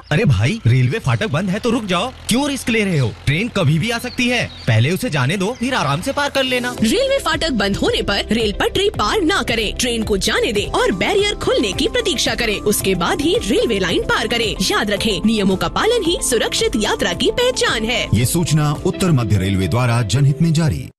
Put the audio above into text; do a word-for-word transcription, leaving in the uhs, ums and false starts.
अरे भाई, रेलवे फाटक बंद है तो रुक जाओ, क्यों रिस्क ले रहे हो? ट्रेन कभी भी आ सकती है, पहले उसे जाने दो, फिर आराम से पार कर लेना। रेलवे फाटक बंद होने पर रेल पटरी पार ना करें, ट्रेन को जाने दें और बैरियर खुलने की प्रतीक्षा करें, उसके बाद ही रेलवे लाइन पार करें। याद रखें, नियमों का पालन ही सुरक्षित यात्रा की पहचान है। ये सूचना उत्तर मध्य रेलवे द्वारा जनहित में जारी।